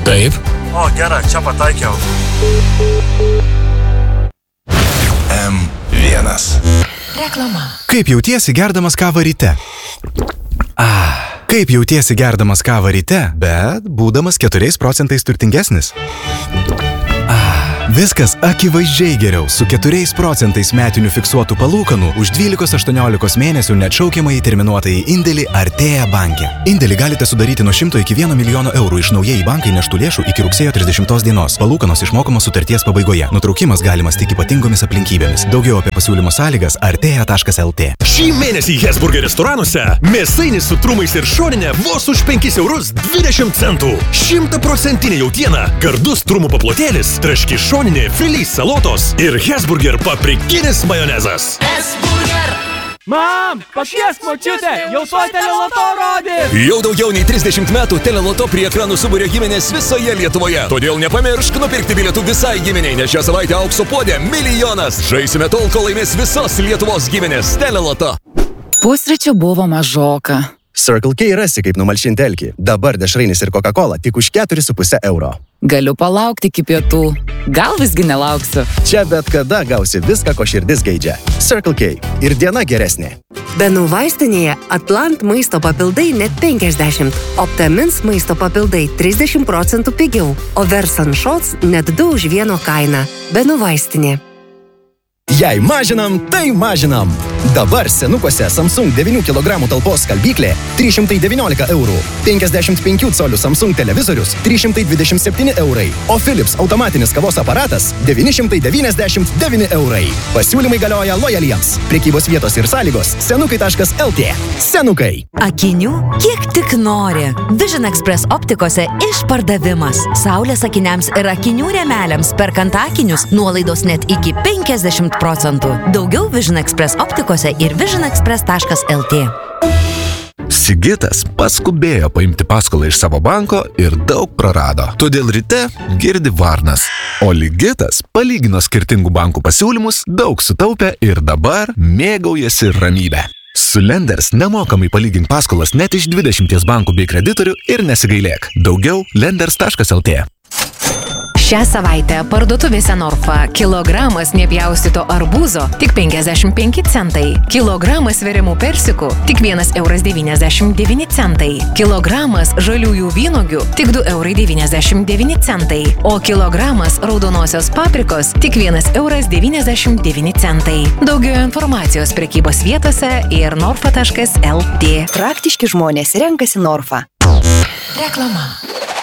Taip. O, gerai, čia pataikiau. M1. Reklama. Kaip jautiesi gerdamas kavą ryte? Kaip jautiesi gerdamas kavą ryte, bet būdamas 4% turtingesnis? Viskas akivaizdžiai geriau su 4% metinių fiksuotų palūkanų už 12-18 mėnesių neatšaukiamai terminuotai indėlį Artea banke. Indėlį galite sudaryti nuo 100 iki 1 milijono eurų iš naujai į banką įneštų lėšų iki rugsėjo 30 dienos. Palūkanos išmokamos sutarties pabaigoje. Nutraukimas galimas tik ypatingomis aplinkybėmis. Daugiau apie pasiūlymo sąlygas artea.lt. Šį mėnesį Hesburger restoranuose mėsainis su trumais ir šoninė vos už 5 eurus 20 centų. 100% jautiena, gardus trumų paplotėlis, traški šoninė, filys salotos ir Hesburger paprikinis majonezas. Hesburger! Mam, pakviesk močiutę, jau to teleloto rodys! Jau daugiau nei 30 metų teleloto prie ekranų suburia giminės visoje Lietuvoje. Todėl nepamiršk nupirkti bilietų visai giminiai, nes šią savaitę aukso puodė 1 milijonas. Žaisime tol, kol laimės visos Lietuvos giminės. Teleloto. Pusryčių buvo mažoka. Circle K rasi, kaip numalšinti alkį. Dabar dešrainis ir Coca-Cola tik už 4,5 euro. Galiu palaukti iki pietų. Gal visgi nelauksiu. Čia bet kada gausi viską, ko širdis geidžia. Circle K. Ir diena geresnė. Benų vaistinėje Atlant maisto papildai net 50, Optamins maisto papildai 30% pigiau, o Versan Shots net 2 už 1 kainą. Benų vaistinė. Jei mažinam, tai mažinam. Dabar senukuose Samsung 9 kg talpos skalbyklė 319 eurų, 55 colių Samsung televizorius 327 eurai, o Philips automatinis kavos aparatas 999 eurai. Pasiūlymai galioja lojaliems. Prekybos vietos ir sąlygos senukai.lt. Senukai. Akinių kiek tik nori. Vision Express optikose išpardavimas. Saulės akiniams ir akinių rėmeliams perkant akinius nuolaidos net iki 50%. Daugiau Vision Express optikose ir visionexpress.lt. Sigitas paskubėjo paimti paskolą iš savo banko ir daug prarado. Todėl ryte girdi varnas. O Ligitas palygino skirtingų bankų pasiūlymus, daug sutaupė ir dabar mėgaujasi ramybę. Su Lenders nemokamai palygink paskolas net iš 20 bankų bei kreditorių ir nesigailėk. Daugiau lenders.lt. Šią savaitę parduotuvėse Norfa kilogramas nepjaustyto arbūzo tik 55 centai, kilogramas veriamų persikų tik 1,99 centai, kilogramas žaliųjų vynuogių tik 2,99 centai, o kilogramas raudonosios paprikos tik 1,99 centai. Daugiau informacijos prekybos vietose ir norfa.lt. Praktiški žmonės renkasi Norfa. Reklama.